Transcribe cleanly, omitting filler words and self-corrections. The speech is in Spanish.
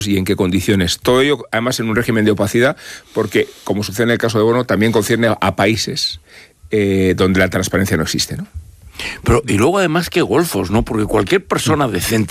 y en qué condiciones. Todo ello, además, en un régimen de opacidad, porque, como sucede en el caso de Bono, también concierne a países donde la transparencia no existe, ¿no? Pero, y luego además, qué golfos, ¿no? Porque cualquier persona decente